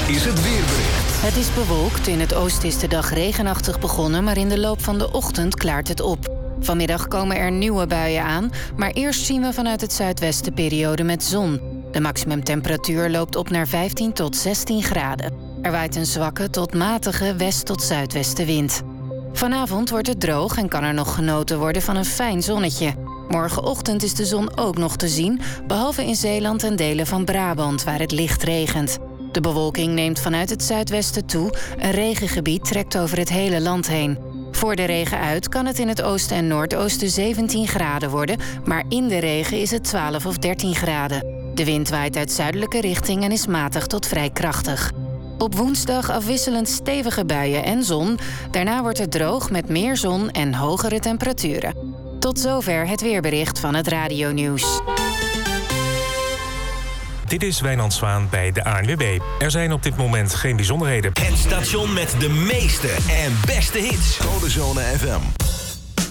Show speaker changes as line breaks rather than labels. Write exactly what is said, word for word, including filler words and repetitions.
is het weerbericht.
Het is bewolkt. In het oosten is de dag regenachtig begonnen, maar in de loop van de ochtend klaart het op. Vanmiddag komen er nieuwe buien aan, maar eerst zien we vanuit het zuidwesten periode met zon. De maximumtemperatuur loopt op naar vijftien tot zestien graden. Er waait een zwakke tot matige west- tot zuidwestenwind. Vanavond wordt het droog en kan er nog genoten worden van een fijn zonnetje. Morgenochtend is de zon ook nog te zien, behalve in Zeeland en delen van Brabant, waar het licht regent. De bewolking neemt vanuit het zuidwesten toe. Een regengebied trekt over het hele land heen. Voor de regen uit kan het in het oosten en noordoosten zeventien graden worden, maar in de regen is het twaalf of dertien graden. De wind waait uit zuidelijke richting en is matig tot vrij krachtig. Op woensdag afwisselend stevige buien en zon. Daarna wordt het droog met meer zon en hogere temperaturen. Tot zover het weerbericht van het radionieuws.
Dit is Wijnand Zwaan bij de A N W B. Er zijn op dit moment geen bijzonderheden.
Het station met de meeste en beste hits.
Codezone F M.